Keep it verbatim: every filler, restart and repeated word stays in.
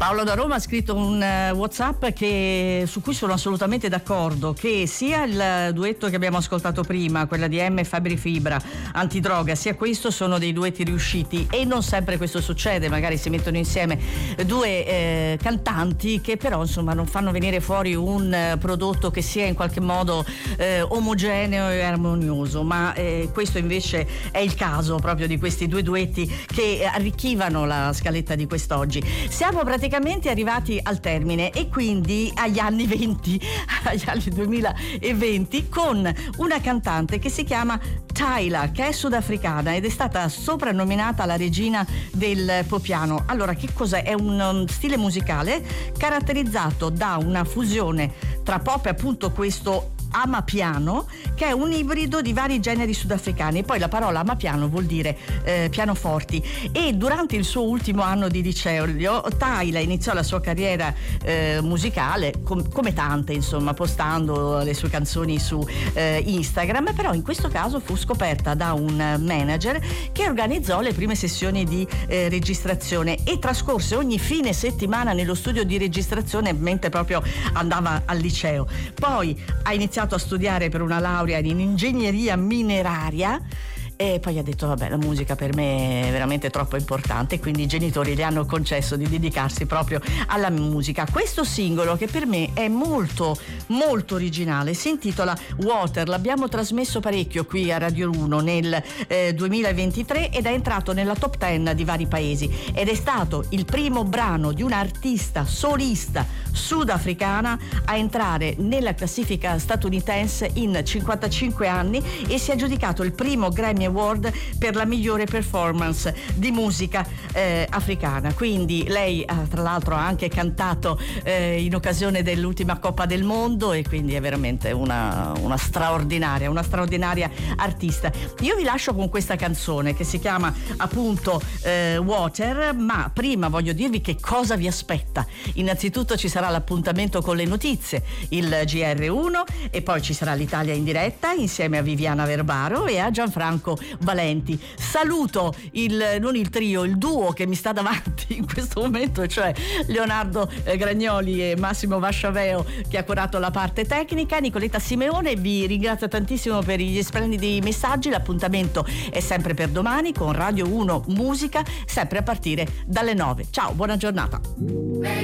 Paolo da Roma ha scritto un uh, WhatsApp che, su cui sono assolutamente d'accordo, che sia il duetto che abbiamo ascoltato prima, quella di M e Fabri Fibra, Antidroga, sia questo sono dei duetti riusciti, e non sempre questo succede, magari si mettono insieme due eh, cantanti che però insomma non fanno venire fuori un uh, prodotto che sia in qualche modo eh, omogeneo e armonioso, ma eh, questo invece è il caso proprio di questi due duetti che arricchivano la scaletta di quest'oggi. Siamo praticamente arrivati al termine e quindi agli anni venti, agli anni duemilaventi, con una cantante che si chiama Tyla, che è sudafricana ed è stata soprannominata la regina del popiano. Allora, che cos'è? È un um, stile musicale caratterizzato da una fusione tra pop e appunto questo amapiano, che è un ibrido di vari generi sudafricani, e poi la parola amapiano vuol dire eh, pianoforti. E durante il suo ultimo anno di liceo Tyla iniziò la sua carriera eh, musicale com- come tante, insomma, postando le sue canzoni su eh, Instagram, però in questo caso fu scoperta da un manager che organizzò le prime sessioni di eh, registrazione e trascorse ogni fine settimana nello studio di registrazione mentre proprio andava al liceo. Poi ha iniziato a studiare per una laurea in ingegneria mineraria e poi ha detto vabbè, la musica per me è veramente troppo importante, quindi i genitori le hanno concesso di dedicarsi proprio alla musica. Questo singolo, che per me è molto molto originale, si intitola Water, l'abbiamo trasmesso parecchio qui a Radio uno nel eh, duemilaventitré ed è entrato nella top dieci di vari paesi ed è stato il primo brano di un'artista solista sudafricana a entrare nella classifica statunitense in cinquantacinque anni e si è aggiudicato il primo Grammy Award per la migliore performance di musica eh, africana. Quindi lei ha, tra l'altro, ha anche cantato eh, in occasione dell'ultima Coppa del Mondo e quindi è veramente una, una straordinaria, una straordinaria artista. Io vi lascio con questa canzone che si chiama appunto eh, Water, ma prima voglio dirvi che cosa vi aspetta. Innanzitutto ci sarà l'appuntamento con le notizie, il G R uno, e poi ci sarà l'Italia in diretta insieme a Viviana Verbaro e a Gianfranco Valenti. Saluto il, non il trio, il duo che mi sta davanti in questo momento, cioè Leonardo eh, Gragnoli e Massimo Vasciaveo, che ha curato la parte tecnica. Nicoletta Simeone vi ringrazio tantissimo per gli splendidi messaggi. L'appuntamento è sempre per domani con Radio uno Musica, sempre a partire dalle nove. Ciao, buona giornata.